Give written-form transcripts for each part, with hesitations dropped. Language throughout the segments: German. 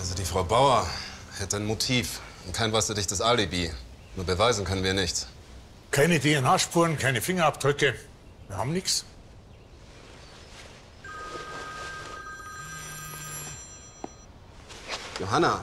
Also die Frau Bauer hätte ein Motiv und kein wasserdichtes Alibi. Nur beweisen können wir nichts. Keine DNA-Spuren, keine Fingerabdrücke. Wir haben nichts. Johanna.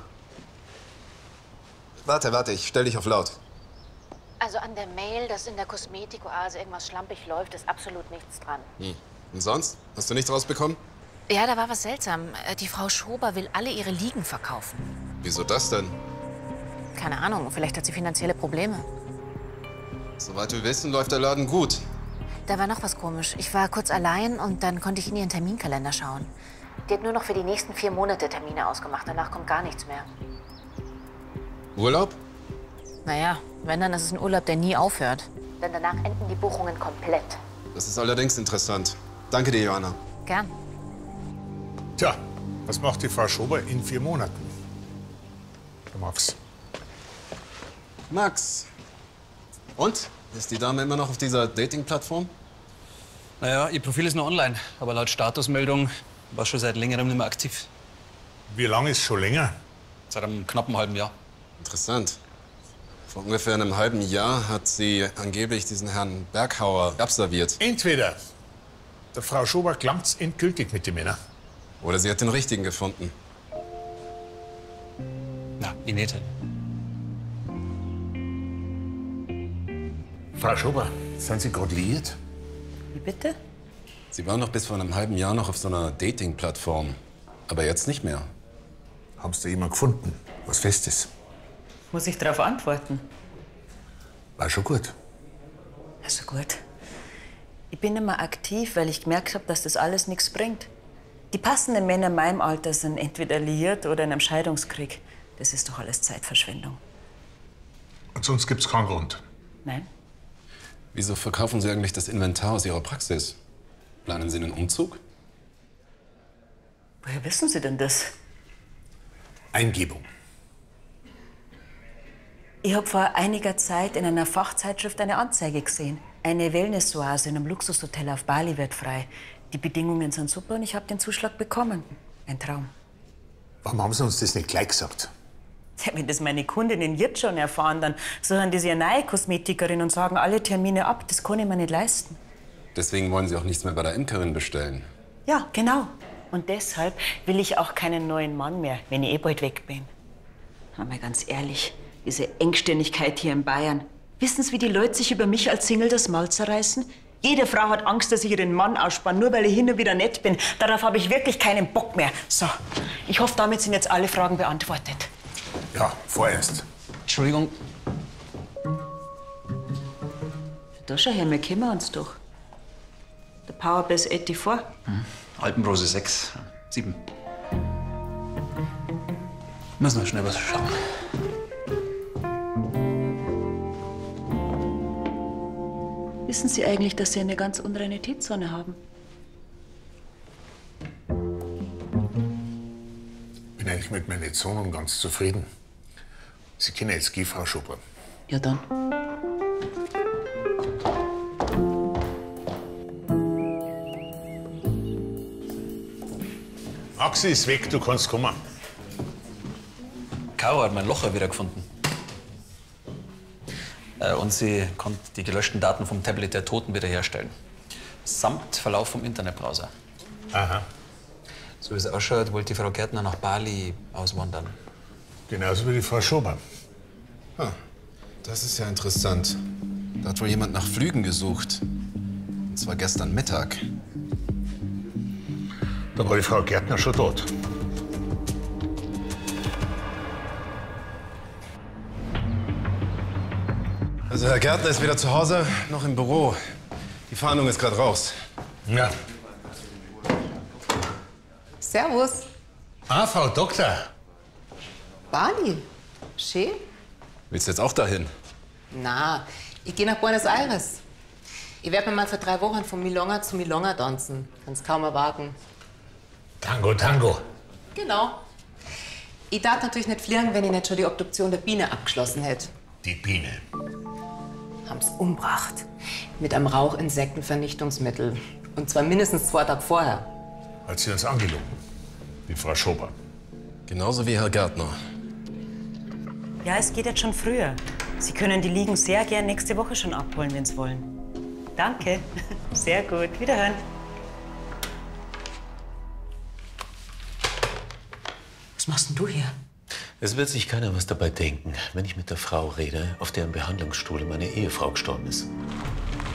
Warte, ich stell dich auf laut. Also an der Mail, dass in der Kosmetikoase irgendwas schlampig läuft, ist absolut nichts dran. Und sonst? Hast du nichts rausbekommen? Ja, da war was seltsam. Die Frau Schober will alle ihre Liegen verkaufen. Wieso das denn? Keine Ahnung, vielleicht hat sie finanzielle Probleme. Soweit wir wissen, läuft der Laden gut. Da war noch was komisch. Ich war kurz allein und dann konnte ich in ihren Terminkalender schauen. Die hat nur noch für die nächsten 4 Monate Termine ausgemacht. Danach kommt gar nichts mehr. Urlaub? Naja, wenn, dann ist es ein Urlaub, der nie aufhört. Denn danach enden die Buchungen komplett. Das ist allerdings interessant. Danke dir, Johanna. Gern. Tja, was macht die Frau Schober in 4 Monaten? Der Max. Max. Und? Ist die Dame immer noch auf dieser Dating-Plattform? Naja, ihr Profil ist noch online, aber laut Statusmeldung war schon seit längerem nicht mehr aktiv. Wie lange ist schon länger? Seit einem knappen halben Jahr. Interessant. Vor ungefähr einem halben Jahr hat sie angeblich diesen Herrn Berghauer abserviert. Entweder der Frau Schober klangt's endgültig mit den Männern. Oder sie hat den richtigen gefunden. Na, ich nicht. Frau Schober, sind Sie gerade liiert? Wie bitte? Sie waren noch bis vor einem halben Jahr noch auf so einer Dating-Plattform. Aber jetzt nicht mehr. Haben Sie da jemand gefunden? Was Festes? Muss ich darauf antworten? War schon gut. Also gut. Ich bin immer aktiv, weil ich gemerkt habe, dass das alles nichts bringt. Die passenden Männer in meinem Alter sind entweder liiert oder in einem Scheidungskrieg. Das ist doch alles Zeitverschwendung. Und sonst gibt's keinen Grund. Nein? Wieso verkaufen Sie eigentlich das Inventar aus Ihrer Praxis? Planen Sie einen Umzug? Woher wissen Sie denn das? Eingebung. Ich habe vor einiger Zeit in einer Fachzeitschrift eine Anzeige gesehen. Eine Wellnessoase in einem Luxushotel auf Bali wird frei. Die Bedingungen sind super und ich habe den Zuschlag bekommen. Ein Traum. Warum haben Sie uns das nicht gleich gesagt? Ja, wenn das meine Kundinnen jetzt schon erfahren, dann suchen die sich eine neue Kosmetikerin und sagen alle Termine ab. Das kann ich mir nicht leisten. Deswegen wollen Sie auch nichts mehr bei der Imkerin bestellen. Ja, genau. Und deshalb will ich auch keinen neuen Mann mehr, wenn ich eh bald weg bin. Aber mal ganz ehrlich, diese Engstirnigkeit hier in Bayern. Wissen Sie, wie die Leute sich über mich als Single das Maul zerreißen? Jede Frau hat Angst, dass ich ihren Mann ausspanne, nur weil ich hin und wieder nett bin. Darauf habe ich wirklich keinen Bock mehr. So, ich hoffe, damit sind jetzt alle Fragen beantwortet. Ja, vorerst. Entschuldigung, Da schau her, wir kennen uns doch. Der Powerbass 84. Alpenrose 6, 7. Müssen wir schnell was schauen. Wissen Sie eigentlich, dass Sie eine ganz unreine T-Zone haben? Bin eigentlich mit meinen Zonen ganz zufrieden. Sie kennen jetzt die Frau Schober. Ja, dann. Maxi ist weg, du kannst kommen. Caro hat mein Locher wiedergefunden. Und sie konnte die gelöschten Daten vom Tablet der Toten wiederherstellen. Samt Verlauf vom Internetbrowser. Aha. So wie es ausschaut, wollte die Frau Gärtner nach Bali auswandern. Genauso wie die Frau Schober. Das ist ja interessant. Da hat wohl jemand nach Flügen gesucht. Und zwar gestern Mittag. Da war die Frau Gärtner schon tot. Also Herr Gärtner ist weder zu Hause noch im Büro. Die Fahndung ist gerade raus. Ja. Servus. Ah, Frau Doktor. Bali. Schön? Willst du jetzt auch dahin? Na, ich gehe nach Buenos Aires. Ich werde mir mal für 3 Wochen von Milonga zu Milonga tanzen. Kann's kaum erwarten. Tango, Tango. Genau. Ich darf natürlich nicht fliegen, wenn ich nicht schon die Obduktion der Biene abgeschlossen hätte. Die Biene. Haben's umgebracht. Mit einem Rauchinsektenvernichtungsmittel. Und zwar mindestens 2 Tage vorher. Hat sie uns angelogen. Die Frau Schober. Genauso wie Herr Gärtner. Ja, es geht jetzt schon früher. Sie können die Liegen sehr gern nächste Woche schon abholen, wenn Sie wollen. Danke. Sehr gut. Wiederhören. Was machst denn du hier? Es wird sich keiner was dabei denken, wenn ich mit der Frau rede, auf deren Behandlungsstuhl meine Ehefrau gestorben ist.